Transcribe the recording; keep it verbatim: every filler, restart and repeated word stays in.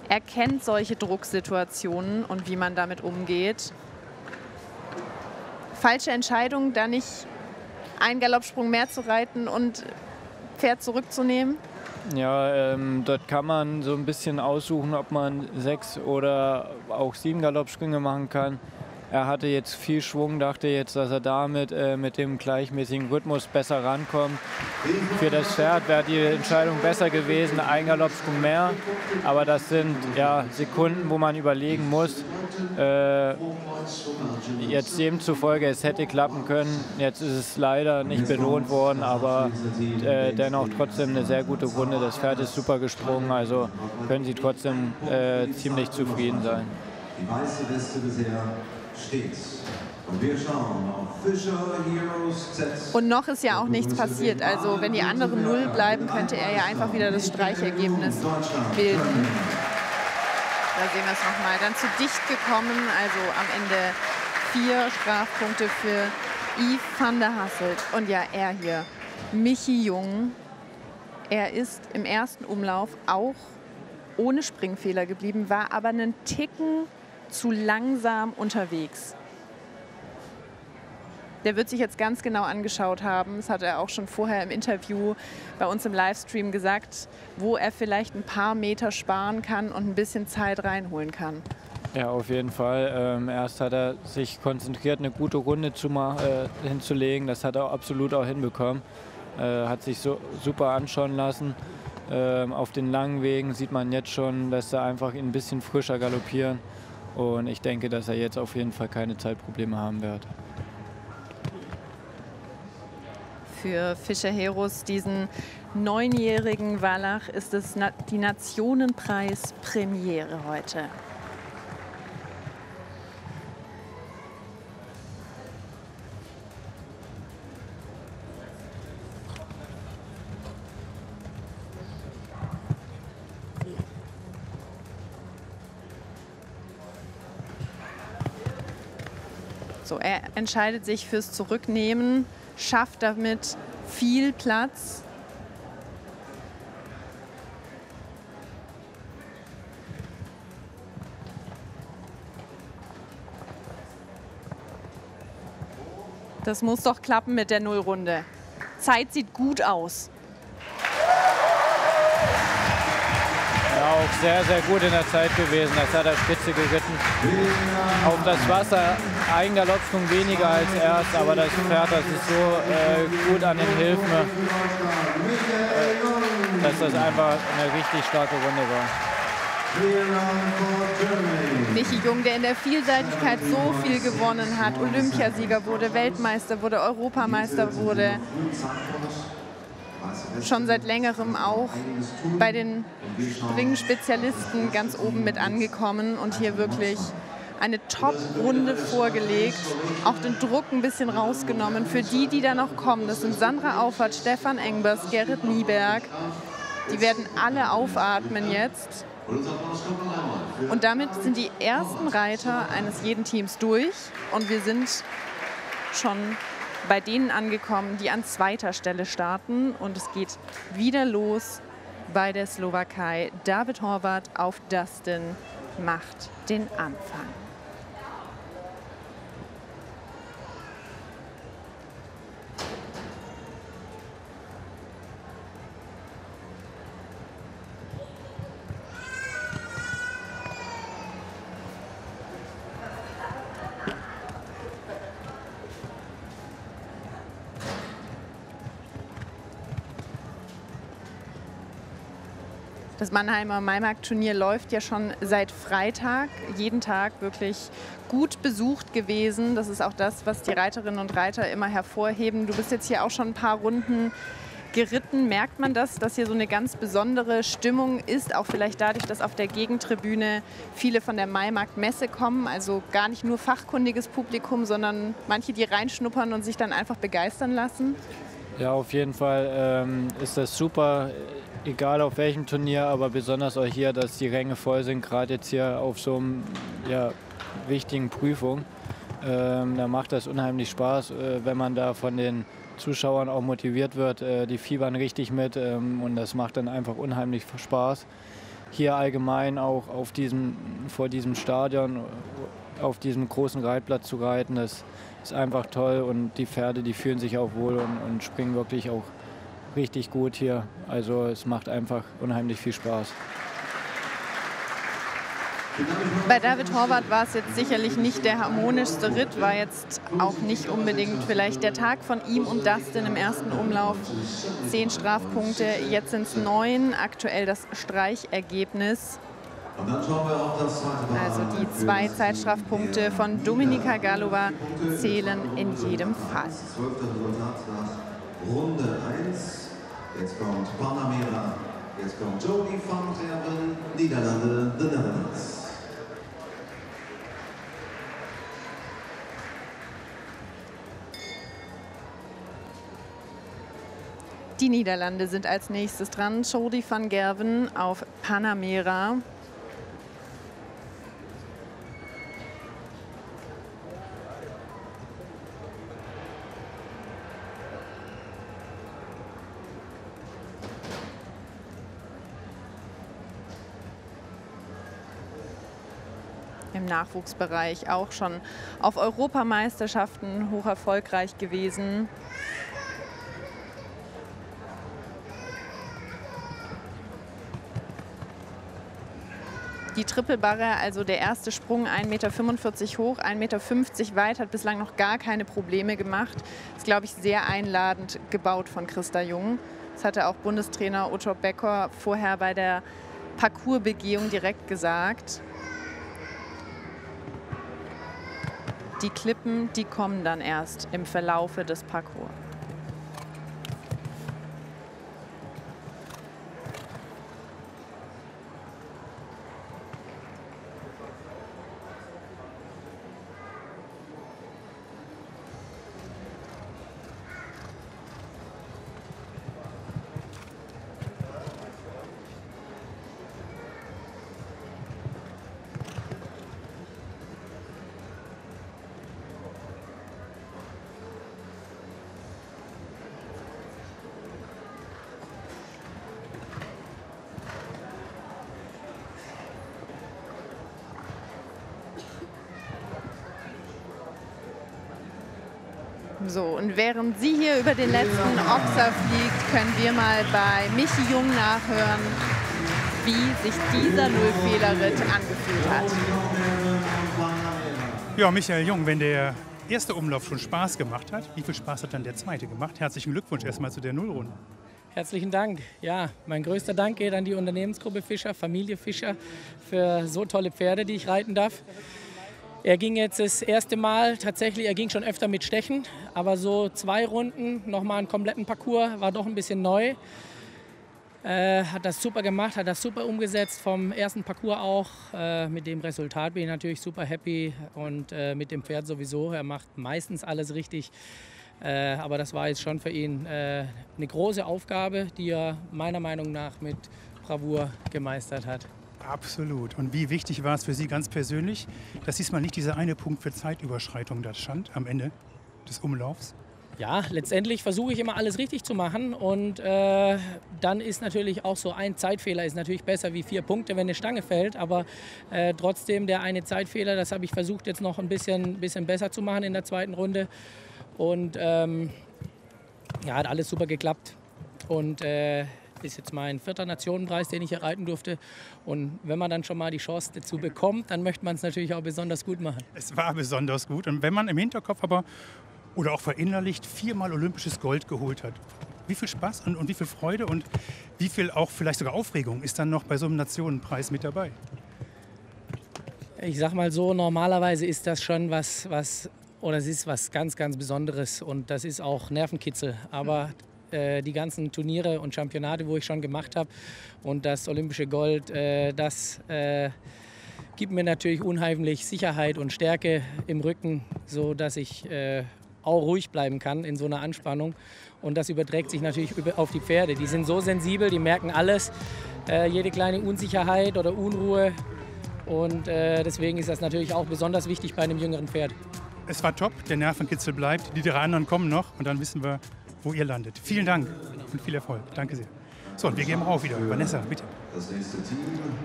Er kennt solche Drucksituationen und wie man damit umgeht. Falsche Entscheidung, da nicht einen Galoppsprung mehr zu reiten und Pferd zurückzunehmen? Ja, ähm, dort kann man so ein bisschen aussuchen, ob man sechs oder auch sieben Galoppsprünge machen kann. Er hatte jetzt viel Schwung, dachte jetzt, dass er damit äh, mit dem gleichmäßigen Rhythmus besser rankommt. Für das Pferd wäre die Entscheidung besser gewesen, ein Galoppsprung mehr. Aber das sind ja Sekunden, wo man überlegen muss. Äh, jetzt demzufolge, es hätte klappen können. Jetzt ist es leider nicht belohnt worden, aber äh, dennoch trotzdem eine sehr gute Runde. Das Pferd ist super gesprungen, also können Sie trotzdem äh, ziemlich zufrieden sein. Die weiße Weste bisher steht. Und wir schauen auf Fischer Heroes Z. Und noch ist ja auch nichts passiert. Also wenn die anderen Null bleiben, könnte er ja einfach wieder das Streichergebnis bilden. Da sehen wir es nochmal. Dann zu dicht gekommen, also am Ende vier Strafpunkte für Yves van der Hasselt. Und ja, er hier, Michi Jung. Er ist im ersten Umlauf auch ohne Springfehler geblieben, war aber einen Ticken zu langsam unterwegs. Der wird sich jetzt ganz genau angeschaut haben, das hat er auch schon vorher im Interview bei uns im Livestream gesagt, wo er vielleicht ein paar Meter sparen kann und ein bisschen Zeit reinholen kann. Ja, auf jeden Fall. Ähm, erst hat er sich konzentriert, eine gute Runde zu äh, hinzulegen. Das hat er absolut auch hinbekommen. Äh, hat sich so super anschauen lassen. Ähm, auf den langen Wegen sieht man jetzt schon, dass er einfach ein bisschen frischer galoppieren. Und ich denke, dass er jetzt auf jeden Fall keine Zeitprobleme haben wird. Für Fischer Heroes, diesen neunjährigen Wallach, ist es die Nationenpreis-Premiere heute. So, er entscheidet sich fürs Zurücknehmen, schafft damit viel Platz. Das muss doch klappen mit der Nullrunde. Zeit sieht gut aus. Ja, auch sehr, sehr gut in der Zeit gewesen. Das hat er spitze geritten. Auf das Wasser ein Galoppsprung weniger als erst, aber das Pferd, das ist so äh, gut an den Hilfen, äh, dass das einfach eine richtig starke Runde war. Michi Jung, der in der Vielseitigkeit so viel gewonnen hat, Olympiasieger wurde, Weltmeister wurde, Europameister wurde, schon seit längerem auch bei den Springen-Spezialisten ganz oben mit angekommen und hier wirklich eine Top-Runde vorgelegt, auch den Druck ein bisschen rausgenommen für die, die da noch kommen. Das sind Sandra Auffahrt, Stefan Engbers, Gerrit Nieberg. Die werden alle aufatmen jetzt. Und damit sind die ersten Reiter eines jeden Teams durch und wir sind schon bei denen angekommen, die an zweiter Stelle starten. Und es geht wieder los bei der Slowakei. David Horvath auf Dustin macht den Anfang. Das Mannheimer Maimarkt-Turnier läuft ja schon seit Freitag, jeden Tag wirklich gut besucht gewesen. Das ist auch das, was die Reiterinnen und Reiter immer hervorheben. Du bist jetzt hier auch schon ein paar Runden geritten. Merkt man das, dass hier so eine ganz besondere Stimmung ist, auch vielleicht dadurch, dass auf der Gegentribüne viele von der Maimarkt-Messe kommen, also gar nicht nur fachkundiges Publikum, sondern manche, die reinschnuppern und sich dann einfach begeistern lassen? Ja, auf jeden Fall ähm, ist das super, egal auf welchem Turnier, aber besonders auch hier, dass die Ränge voll sind, gerade jetzt hier auf so einem ja, wichtigen Prüfung. Ähm, da macht das unheimlich Spaß, äh, wenn man da von den Zuschauern auch motiviert wird. Äh, die fiebern richtig mit ähm, und das macht dann einfach unheimlich Spaß. hier allgemein auch auf diesem, vor diesem Stadion, auf diesem großen Reitplatz zu reiten, das ist einfach toll und die Pferde, die fühlen sich auch wohl und, und springen wirklich auch richtig gut hier. Also es macht einfach unheimlich viel Spaß. Bei David Horvath war es jetzt sicherlich nicht der harmonischste Ritt, war jetzt auch nicht unbedingt vielleicht der Tag von ihm und Dustin im ersten Umlauf. Zehn Strafpunkte, jetzt sind es neun, aktuell das Streichergebnis. Also die zwei Zeitstrafpunkte von Dominika Gallova zählen in jedem Fall. Runde eins, jetzt kommt Panamera, jetzt kommt Jody van Gerwen, Niederlande, the Netherlands. Die Niederlande sind als nächstes dran. Jody van Gerwen auf Panamera. Im Nachwuchsbereich auch schon auf Europameisterschaften hoch erfolgreich gewesen. Die Trippelbarre, also der erste Sprung, ein Meter fünfundvierzig hoch, ein Meter fünfzig weit, hat bislang noch gar keine Probleme gemacht. Ist, glaube ich, sehr einladend gebaut von Christa Jung. Das hatte auch Bundestrainer Otto Becker vorher bei der Parcoursbegehung direkt gesagt. Die Klippen, die kommen dann erst im Verlaufe des Parcours. So, und während sie hier über den letzten Ochser fliegt, können wir mal bei Michi Jung nachhören, wie sich dieser Nullfehler-Ritt angefühlt hat. Ja, Michael Jung, wenn der erste Umlauf schon Spaß gemacht hat, wie viel Spaß hat dann der zweite gemacht? Herzlichen Glückwunsch erstmal zu der Nullrunde. Herzlichen Dank. Ja, mein größter Dank geht an die Unternehmensgruppe Fischer, Familie Fischer, für so tolle Pferde, die ich reiten darf. Er ging jetzt das erste Mal, tatsächlich, er ging schon öfter mit Stechen, aber so zwei Runden, nochmal einen kompletten Parcours, war doch ein bisschen neu. Äh, hat das super gemacht, hat das super umgesetzt, vom ersten Parcours auch. Äh, mit dem Resultat bin ich natürlich super happy und äh, mit dem Pferd sowieso. Er macht meistens alles richtig, äh, aber das war jetzt schon für ihn äh, eine große Aufgabe, die er meiner Meinung nach mit Bravour gemeistert hat. Absolut. Und wie wichtig war es für Sie ganz persönlich, dass diesmal nicht dieser eine Punkt für Zeitüberschreitung da stand am Ende des Umlaufs? Ja, letztendlich versuche ich immer alles richtig zu machen und äh, dann ist natürlich auch so ein Zeitfehler ist natürlich besser wie vier Punkte, wenn eine Stange fällt, aber äh, trotzdem der eine Zeitfehler, das habe ich versucht jetzt noch ein bisschen, bisschen besser zu machen in der zweiten Runde und ähm, ja, hat alles super geklappt und äh, ist jetzt mein vierter Nationenpreis, den ich hier reiten durfte. Und wenn man dann schon mal die Chance dazu bekommt, dann möchte man es natürlich auch besonders gut machen. Es war besonders gut. Und wenn man im Hinterkopf aber oder auch verinnerlicht viermal olympisches Gold geholt hat, wie viel Spaß und, und wie viel Freude und wie viel auch vielleicht sogar Aufregung ist dann noch bei so einem Nationenpreis mit dabei? Ich sag mal so, normalerweise ist das schon was, was oder es ist was ganz, ganz Besonderes und das ist auch Nervenkitzel. Aber die ganzen Turniere und Championate, wo ich schon gemacht habe und das olympische Gold, äh, das äh, gibt mir natürlich unheimlich Sicherheit und Stärke im Rücken, so dass ich äh, auch ruhig bleiben kann in so einer Anspannung und das überträgt sich natürlich auf die Pferde. Die sind so sensibel, die merken alles, äh, jede kleine Unsicherheit oder Unruhe und äh, deswegen ist das natürlich auch besonders wichtig bei einem jüngeren Pferd. Es war top, der Nervenkitzel bleibt, die drei anderen kommen noch und dann wissen wir, wo ihr landet. Vielen Dank und viel Erfolg. Danke sehr. So, und wir gehen auch wieder. Vanessa, bitte. Das nächste Team.